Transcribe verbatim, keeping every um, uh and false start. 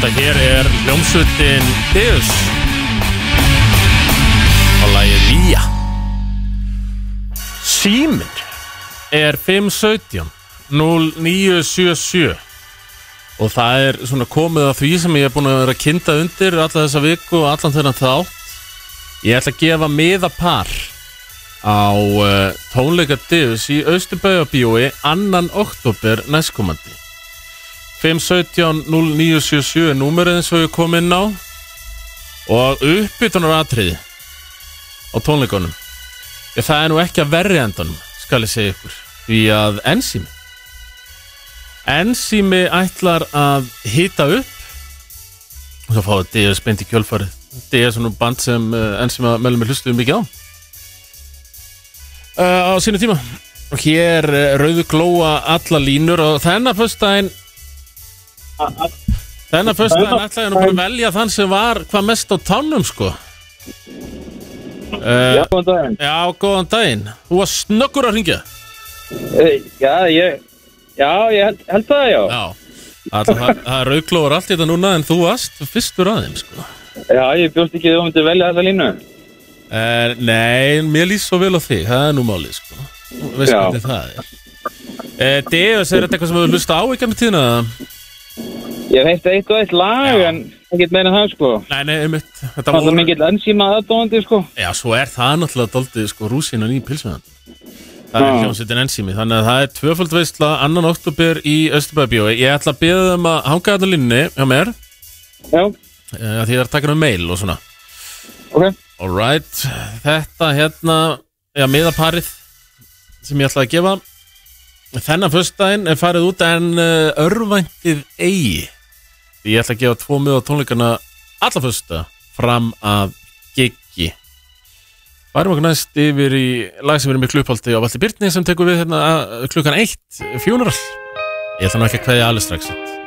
Þetta hér er hljómsveitin Deus og lagið Vía. Síminn er fimm sautján núll níu sjö sjö og það er svona komið að því sem ég er búin að vera að kynda undir alla þessa viku og allan þennan þátt. Ég ætla að gefa miðapar á uh, tónleika Deus í Austurbæjarbíói annan október næstkomandi. fimm sautján núll níu sjö sjö er númerið eins og ég kom inn á og uppbytunar atriði á tónleikunum. Ég, það er nú ekki að verri endanum, skal ég segja ykkur, því að Ensími Ensími ætlar að hita upp og svo fáið Deus beint í kjölfarið. Deus er nú band sem uh, Ensími meðlum við hlustuðum mikið á uh, á sínu tíma og hér uh, rauðu glóa alla línur og þennan föstudaginn Þennan föstudaginn ætlaði nú bara að velja þann sem var hvað mest á tánum, sko. Uh, Já, góðan daginn. Já, góðan daginn. Þú var snöggur að hringja. Já, ég, já, ég held, held það, já. Já, það, það, það rauðglóar allt í þetta núna en þú varst fyrstur að þeim, sko. Já, ég bjóst ekki um til að velja þessa línu. Uh, nei, mér líst svo vel á þig, það er nú málið, sko. Veist hvernig það er. Uh, Deus, er þetta eitthvað sem þú hlusta á í gennum tíðina? Ég veit eitt og eitt lag, já. En ekkert meira en það, sko. Nei, nei, einmitt. Það var mikill Ensíma aðdóðandi, sko. Já, svo er það náttúrulega dálítið, sko, rúsínan í pilsveðan. Það er hljómsveitin Ensími, þannig að það er tvöföld veisla annan október í Austurbæjarbíói. Ég ætla að biðja þeim að hanga þarna línunni hjá mér. Já. Því það er að taka um mail og svona. Ok. Alright, þetta hérna, já, miðaparið sem ég ætla að gefa. Þennan föstudaginn er farið út en uh, örvæntið eigi. Ég ætla að gefa tvo miða á tónleikana alla föstudag fram að giggi. Varum okkur næst yfir í lag sem við erum í klubbhaldi á Valdi Birni sem tekur við hérna klukkan eitt, Funeral. Ég ætla nú ekki að kveðja alveg strax.